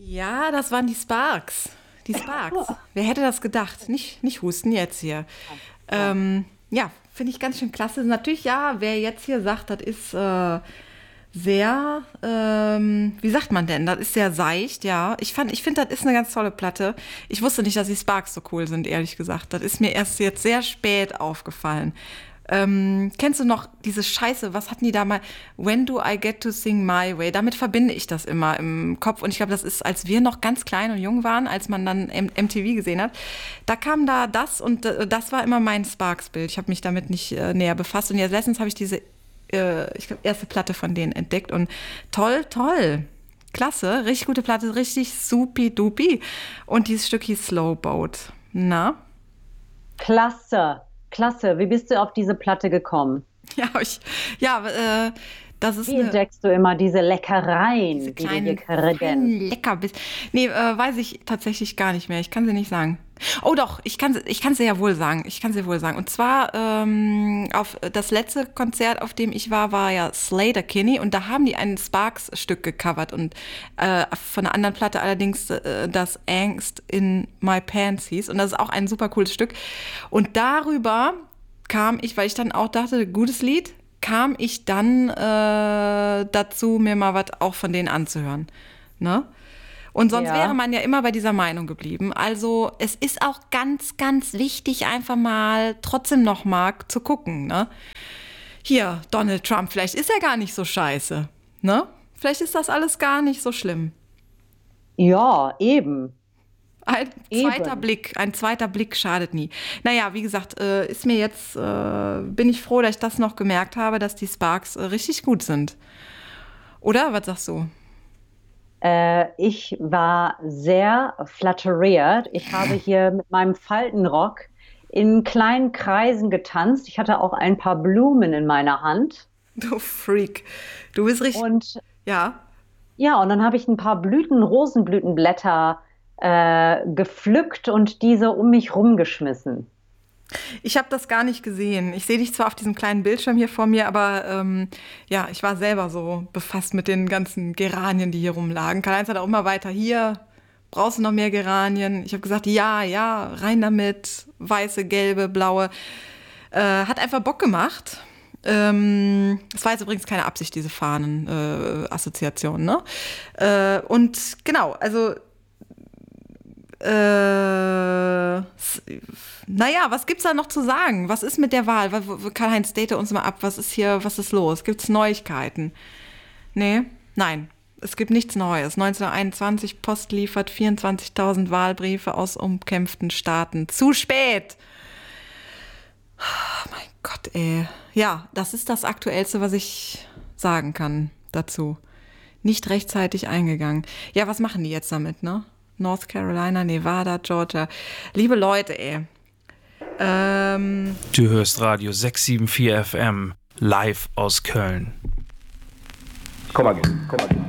Ja, das waren die Sparks. Die Sparks. Wer hätte das gedacht? Nicht husten jetzt hier. Ja, finde ich ganz schön klasse. Natürlich, ja, wer jetzt hier sagt, das ist sehr, wie sagt man denn? Das ist sehr seicht, ja. Ich finde, das ist eine ganz tolle Platte. Ich wusste nicht, dass die Sparks so cool sind, ehrlich gesagt. Das ist mir erst jetzt sehr spät aufgefallen. Kennst du noch diese Scheiße, was hatten die da mal? When do I get to sing my way? Damit verbinde ich das immer im Kopf. Und ich glaube, das ist, als wir noch ganz klein und jung waren, als man dann MTV gesehen hat, da kam da das und das war immer mein Sparks-Bild. Ich habe mich damit nicht näher befasst. Und jetzt letztens habe ich diese, ich glaube, erste Platte von denen entdeckt. Und toll, toll. Klasse, richtig gute Platte, richtig supi-dupi. Und dieses Stück hieß Slow Boat. Na? Klasse, klasse. Wie bist du auf diese Platte gekommen? Ja, das ist Wie eine entdeckst du immer diese Leckereien, diese die du hier kleinen, kredenzt? feinen Leckerbissen. Nee, weiß ich tatsächlich gar nicht mehr. Ich kann sie nicht sagen. Oh doch, ich kann sie ja wohl sagen. Ich kann sie wohl sagen. Und zwar auf das letzte Konzert, auf dem ich war ja Sleater-Kinney und da haben die ein Sparks-Stück gecovert und von einer anderen Platte allerdings das Angst in My Pants hieß. Und das ist auch ein super cooles Stück. Und darüber kam ich, weil ich dann auch dachte, gutes Lied, kam ich dann dazu, mir mal was auch von denen anzuhören. Ne? Und sonst wäre Ja, man ja immer bei dieser Meinung geblieben. Also es ist auch ganz, ganz wichtig, einfach mal trotzdem noch mal zu gucken. Ne? Hier, Donald Trump, vielleicht ist er gar nicht so scheiße. Ne? Vielleicht ist das alles gar nicht so schlimm. ja, eben, Ein eben. ein zweiter Blick schadet nie. Naja, wie gesagt, ist mir jetzt, bin ich froh, dass ich das noch gemerkt habe, dass die Sparks richtig gut sind. Oder? Was sagst du? Ich war sehr flatteriert. Ich habe hier mit meinem Faltenrock in kleinen Kreisen getanzt. Ich hatte auch ein paar Blumen in meiner Hand. Du Freak. Du bist richtig. Und Ja. ja, und dann habe ich ein paar Blüten, Rosenblütenblätter gepflückt und diese um mich rumgeschmissen. Ich habe das gar nicht gesehen. Ich sehe dich zwar auf diesem kleinen Bildschirm hier vor mir, aber ja, ich war selber so befasst mit den ganzen Geranien, die hier rumlagen. Karl-Heinz hat auch immer weiter hier. Brauchst du noch mehr Geranien? Ich habe gesagt, ja, ja, rein damit. Weiße, gelbe, blaue. Hat einfach Bock gemacht. Das war jetzt übrigens keine Absicht, diese Fahnen-Assoziation, ne? Und genau, also naja, was gibt's da noch zu sagen? Was ist mit der Wahl? Karl-Heinz, date uns mal ab. Was ist hier, was ist los? Gibt's Neuigkeiten? Nee? Nein. Es gibt nichts Neues. 1921, Post liefert 24.000 Wahlbriefe aus umkämpften Staaten. Zu spät! Oh mein Gott, ey. Ja, das ist das Aktuellste, was ich sagen kann dazu. Nicht rechtzeitig eingegangen. Ja, was machen die jetzt damit, ne? North Carolina, Nevada, Georgia. Liebe Leute, ey. Du hörst Radio 674 FM live aus Köln. Komm mal, gehen, komm mal. Gehen.